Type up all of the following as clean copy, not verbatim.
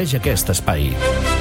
aquest espai.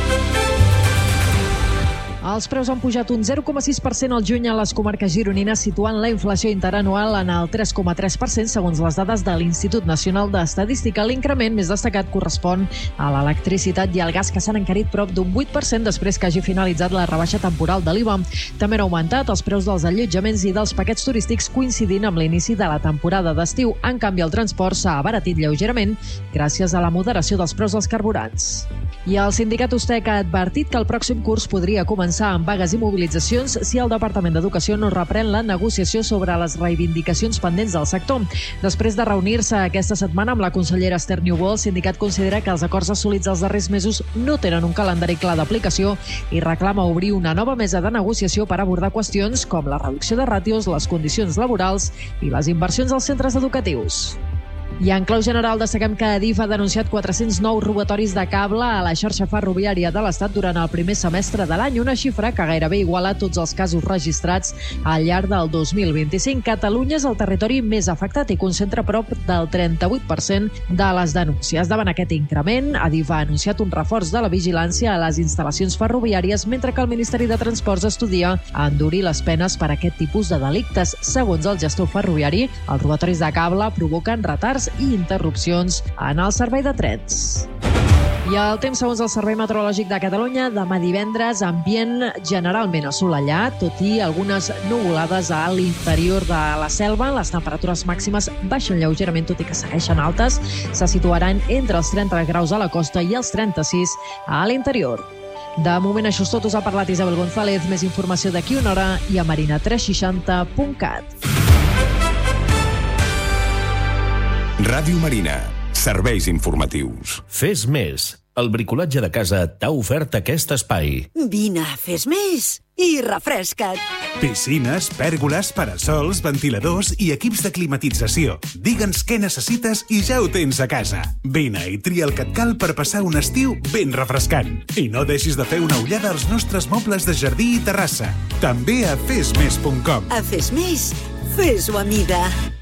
Els preus han pujat un 0,6% al juny a les comarques gironines, situant la inflació interanual en el 3,3% segons les dades de l'Institut Nacional d'Estadística. L'increment més destacat correspon a l'electricitat i al gas, que s'han encarit prop d'un 8% després que hagi finalitzat la rebaixa temporal de l'IVA. També han augmentat els preus dels allotjaments i dels paquets turístics, coincidint amb l'inici de la temporada d'estiu. En canvi, el transport s'ha abaratit lleugerament gràcies a la moderació dels preus dels carburants. I el sindicat Ustec ha advertit que el pròxim curs podria començar amb vagues i mobilitzacions si el Departament d'Educació no reprèn la negociació sobre les reivindicacions pendents del sector. Després de reunir-se aquesta setmana amb la consellera Esther Niubó, el sindicat considera que els acords assolits els darrers mesos no tenen un calendari clar d'aplicació i reclama obrir una nova mesa de negociació per abordar qüestions com la reducció de ràtios, les condicions laborals i les inversions als centres educatius. I en clau general destaquem que Adif ha denunciat 409 robatoris de cable a la xarxa ferroviària de l'Estat durant el primer semestre de l'any, una xifra que gairebé iguala tots els casos registrats al llarg del 2025. Catalunya és el territori més afectat i concentra prop del 38% de les denúncies. Davant aquest increment, Adif ha anunciat un reforç de la vigilància a les instal·lacions ferroviàries, mentre que el Ministeri de Transports estudia endurir les penes per a aquest tipus de delictes. Segons el gestor ferroviari, els robatoris de cable provoquen retards i interrupcions en el servei de trens. I el temps, segons el Servei Meteorològic de Catalunya, demà divendres, ambient generalment assolellat, tot i algunes nuvolades a l'interior de la selva. Les temperatures màximes baixen lleugerament, tot i que segueixen altes. Se situaran entre els 30 graus a la costa i els 36 a l'interior. De moment, això és tot. Us ha parlat Isabel González. Més informació d'aquí una hora i a marina360.cat. Ràdio Marina. Serveis informatius. Fes més. El bricolatge de casa t'ha ofert aquest espai. Vine, fes més i refresca't. Piscines, pèrgoles, parasols, ventiladors i equips de climatització. Digue'ns què necessites i ja ho tens a casa. Vine i tria el que et cal per passar un estiu ben refrescant. I no deixis de fer una ullada als nostres mobles de jardí i terrassa. També a fesmes.com. A Fes Més, fes-ho a mida.